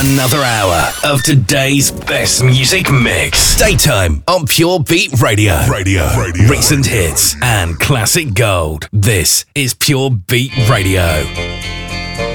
Another hour of today's best music mix. Daytime on Pure Beat Radio. Recent hits and classic gold. This is Pure Beat Radio.